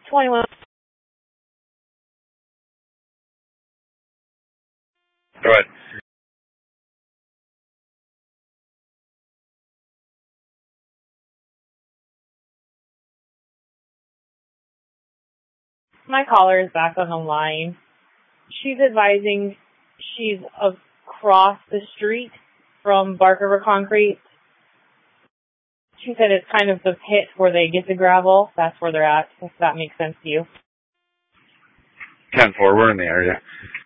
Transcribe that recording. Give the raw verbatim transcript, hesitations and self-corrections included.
twenty-one. Go ahead. My caller is back on the line. She's advising she's across the street from Bark River Concrete. She said it's kind of the pit where they get the gravel. That's where they're at, if that makes sense to you. ten four, we're in the area.